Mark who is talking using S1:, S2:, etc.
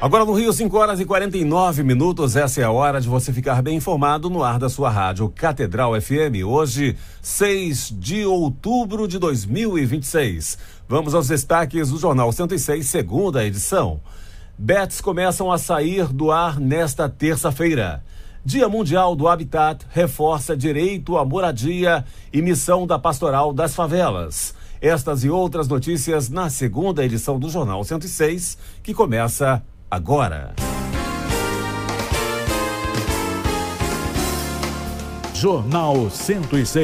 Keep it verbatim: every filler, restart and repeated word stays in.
S1: Agora no Rio, cinco horas e quarenta e nove minutos, essa é a hora de você ficar bem informado no ar da sua rádio Catedral F M. Hoje, seis de outubro de dois mil e vinte e seis. Vamos aos destaques do Jornal cento e seis, segunda edição. Bets começam a sair do ar nesta terça-feira. Dia Mundial do Habitat reforça direito à moradia e missão da Pastoral das Favelas. Estas e outras notícias na segunda edição do Jornal cento e seis, que começa agora.
S2: Jornal cento e seis.